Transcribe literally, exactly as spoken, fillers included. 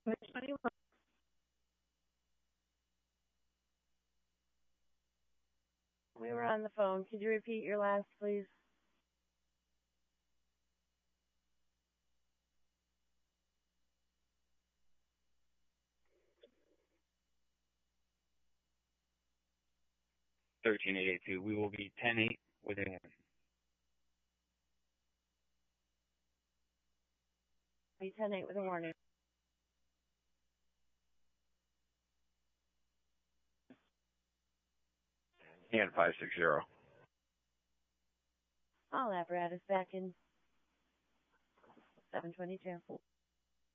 We were on the phone. Could you repeat your last, please? thirteen eight eight two. We will be ten eight within one. Be ten eight with a warning. And five six zero. All apparatus back in seven twenty-two.